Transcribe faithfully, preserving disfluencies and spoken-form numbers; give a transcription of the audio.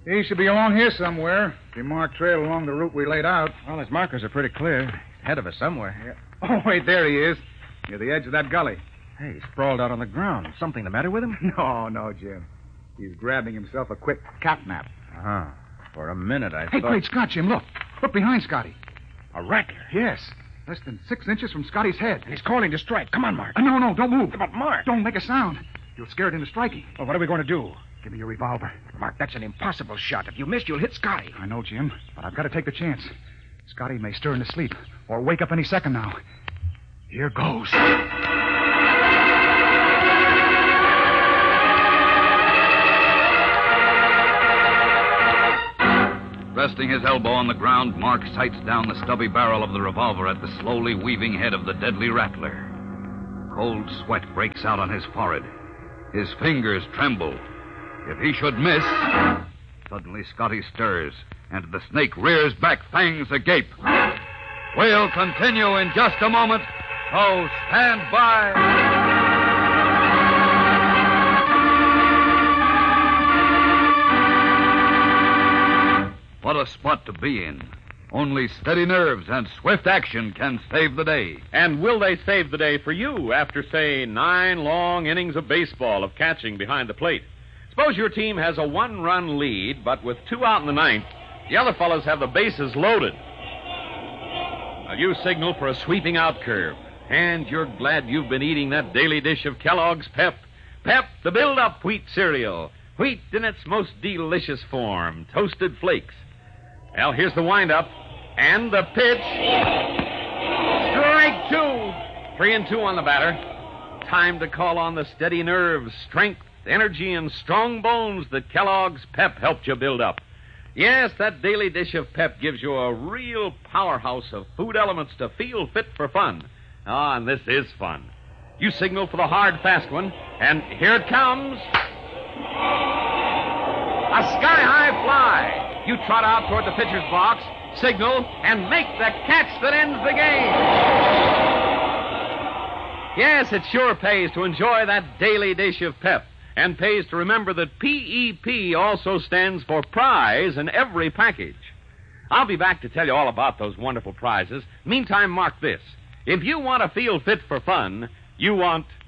He should be along here somewhere. If you mark trail along the route we laid out. Well, his markers are pretty clear. He's ahead of us somewhere. Yeah. Oh, wait, there he is. Near the edge of that gully. Hey, he's sprawled out on the ground. Something the matter with him? No, no, Jim. He's grabbing himself a quick cat nap. Uh-huh. For a minute, I hey, thought... Hey, great Scott, Jim, look. Look behind Scotty. A rattler? Yes. Less than six inches from Scotty's head. He's calling to strike. Come on, Mark. Uh, no, no, don't move. But, Mark... Don't make a sound. You'll scare it into striking. Well, what are we going to do? Give me your revolver. Mark, that's an impossible shot. If you miss, you'll hit Scotty. I know, Jim, but I've got to take the chance. Scotty may stir into sleep or wake up any second now. Here goes. Resting his elbow on the ground, Mark sights down the stubby barrel of the revolver at the slowly weaving head of the deadly rattler. Cold sweat breaks out on his forehead. His fingers tremble. If he should miss... Suddenly Scotty stirs, and the snake rears back, fangs agape. We'll continue in just a moment, so stand by. What a spot to be in. Only steady nerves and swift action can save the day. And will they save the day for you after, say, nine long innings of baseball of catching behind the plate? Suppose your team has a one-run lead, but with two out in the ninth, the other fellows have the bases loaded. Now you signal for a sweeping out curve, and you're glad you've been eating that daily dish of Kellogg's Pep. Pep, the build-up wheat cereal. Wheat in its most delicious form, toasted flakes. Well, here's the wind-up. And the pitch. Strike two. Three and two on the batter. Time to call on the steady nerves, strength, energy, and strong bones that Kellogg's Pep helped you build up. Yes, that daily dish of Pep gives you a real powerhouse of food elements to feel fit for fun. Ah, and this is fun. You signal for the hard, fast one, and here it comes. A sky-high fly. You trot out toward the pitcher's box, signal, and make the catch that ends the game. Yes, it sure pays to enjoy that daily dish of Pep, and pays to remember that P E P also stands for prize in every package. I'll be back to tell you all about those wonderful prizes. Meantime, mark this. If you want to feel fit for fun, you want